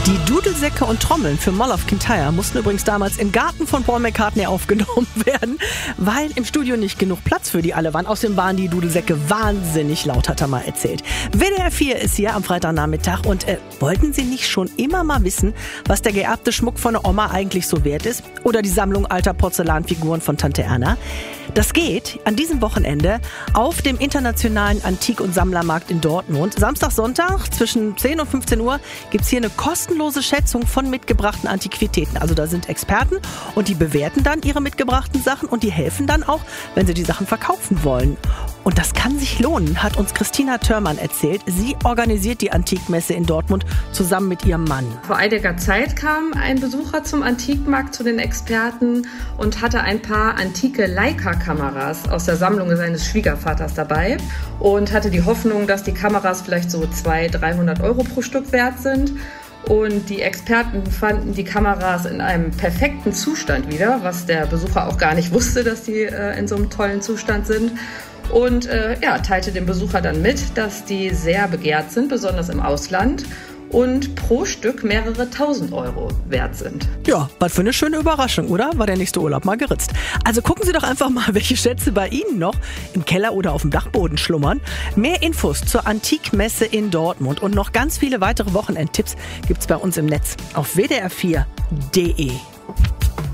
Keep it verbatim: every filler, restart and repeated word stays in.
Die Dudelsäcke und Trommeln für Mall of Kintyre mussten übrigens damals im Garten von Paul McCartney aufgenommen werden, weil im Studio nicht genug Platz für die alle waren. Außerdem waren die Dudelsäcke wahnsinnig laut, hat er mal erzählt. W D R vier ist hier am Freitagnachmittag und äh, wollten Sie nicht schon immer mal wissen, was der geerbte Schmuck von der Oma eigentlich so wert ist? Oder die Sammlung alter Porzellanfiguren von Tante Erna? Das geht an diesem Wochenende auf dem Internationalen Antik- und Sammlermarkt in Dortmund. Samstag, Sonntag zwischen zehn und fünfzehn Uhr gibt's hier eine kostenlose Schätzung von mitgebrachten Antiquitäten. Also da sind Experten und die bewerten dann ihre mitgebrachten Sachen und die helfen dann auch, wenn sie die Sachen verkaufen wollen. Und das kann sich lohnen, hat uns Christina Thörmann erzählt. Sie organisiert die Antikmesse in Dortmund zusammen mit ihrem Mann. Vor einiger Zeit kam ein Besucher zum Antikmarkt zu den Experten und hatte ein paar antike Leica-Kameras aus der Sammlung seines Schwiegervaters dabei und hatte die Hoffnung, dass die Kameras vielleicht so zweihundert, dreihundert Euro pro Stück wert sind. Und die Experten fanden die Kameras in einem perfekten Zustand wieder, was der Besucher auch gar nicht wusste, dass die äh, in so einem tollen Zustand sind. Und äh, ja, teilte dem Besucher dann mit, dass die sehr begehrt sind, besonders im Ausland, und pro Stück mehrere tausend Euro wert sind. Ja, was für eine schöne Überraschung, oder? War der nächste Urlaub mal geritzt. Also gucken Sie doch einfach mal, welche Schätze bei Ihnen noch im Keller oder auf dem Dachboden schlummern. Mehr Infos zur Antikmesse in Dortmund und noch ganz viele weitere Wochenendtipps gibt's bei uns im Netz auf w d r vier punkt d e.